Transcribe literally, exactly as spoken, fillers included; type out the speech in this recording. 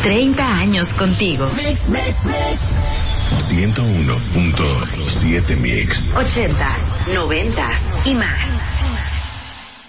treinta años contigo. ciento uno punto siete Mix. Ochentas, noventas y más.